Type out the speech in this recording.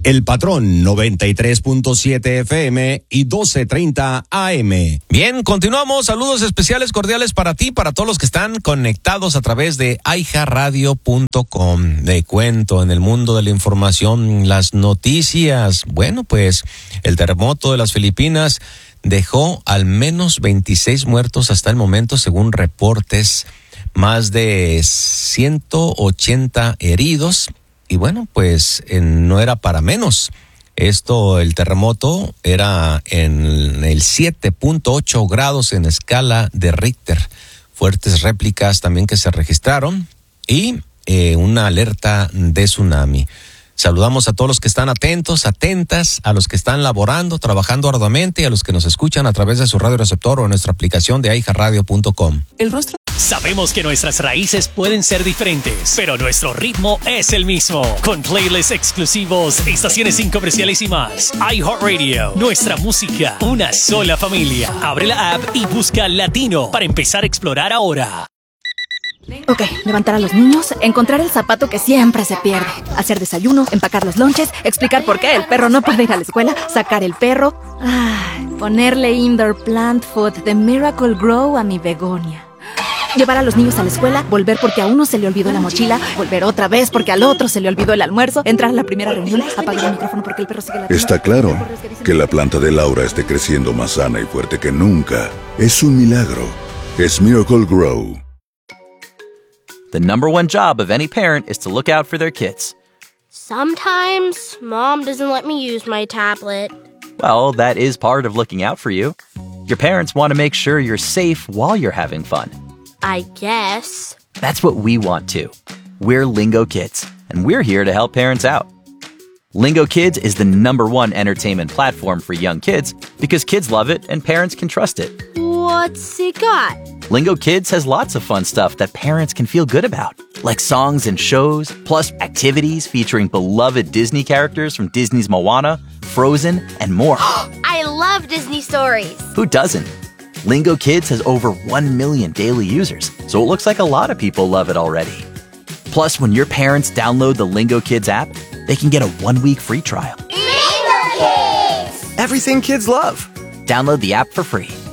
El Patrón 93.7 FM y 12:30 AM. Bien, continuamos. Saludos especiales cordiales para ti, para todos los que están conectados a través de aijarradio.com. De cuento en el mundo de la información, las noticias. Bueno, pues el terremoto de las Filipinas dejó al menos 26 muertos hasta el momento, según reportes, más de 180 heridos. Y bueno, pues no era para menos. El terremoto era en el 7.8 grados en escala de Richter. Fuertes réplicas también que se registraron y una alerta de tsunami. Saludamos a todos los que están atentos, atentas, a los que están laborando, trabajando arduamente y a los que nos escuchan a través de su radio receptor o nuestra aplicación de aijarradio.com. Sabemos que nuestras raíces pueden ser diferentes, pero nuestro ritmo es el mismo. Con playlists exclusivos, estaciones sin comerciales y más. iHeartRadio, nuestra música, una sola familia. Abre la app y busca Latino para empezar a explorar ahora. Ok, levantar a los niños, encontrar el zapato que siempre se pierde, hacer desayuno, empacar los lonches, explicar por qué el perro no puede ir a la escuela, sacar el perro, ponerle indoor plant food de Miracle Grow a mi begonia. Llevar a los niños a la escuela, volver porque a uno se le olvidó la mochila, volver otra vez porque al otro se le olvidó el almuerzo, entrar a la primera reunión, apagar el micrófono porque el perro sigue la... Está claro que la planta de Laura esté creciendo más sana y fuerte que nunca. Es un milagro. Es Miracle Grow. The number one job of any parent is to look out for their kids. Sometimes Mom doesn't let me use my tablet. Well, that is part of looking out for you. Your parents want to make sure you're safe while you're having fun. I guess. That's what we want too. We're Lingo Kids, and we're here to help parents out. Lingo Kids is the number one entertainment platform for young kids because kids love it and parents can trust it. What's it got? Lingo Kids has lots of fun stuff that parents can feel good about, like songs and shows, plus activities featuring beloved Disney characters from Disney's Moana, Frozen, and more. I love Disney stories. Who doesn't? Lingo Kids has over 1 million daily users, so it looks like a lot of people love it already. Plus, when your parents download the Lingo Kids app, they can get a 1-week free trial. Lingo Kids! Everything kids love. Download the app for free.